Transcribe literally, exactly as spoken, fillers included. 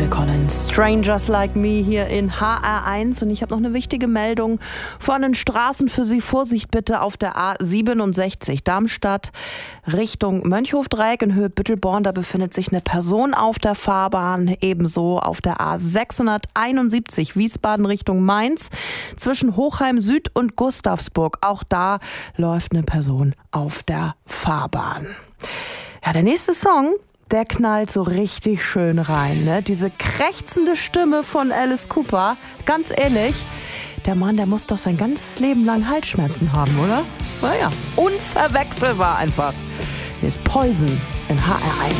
Phil Collins, Strangers Like Me hier in H R eins. Und ich habe noch eine wichtige Meldung von den Straßen für Sie. Vorsicht bitte auf der A siebenundsechzig Darmstadt Richtung Mönchhofdreieck in Höhe Büttelborn. Da befindet sich eine Person auf der Fahrbahn. Ebenso auf der A sechshunderteinundsiebzig Wiesbaden Richtung Mainz zwischen Hochheim Süd und Gustavsburg. Auch da läuft eine Person auf der Fahrbahn. Ja, der nächste Song, der knallt so richtig schön rein, ne? Diese krächzende Stimme von Alice Cooper. Ganz ehrlich, der Mann, der muss doch sein ganzes Leben lang Halsschmerzen haben, oder? Naja, unverwechselbar einfach. Hier ist Poison in H R eins.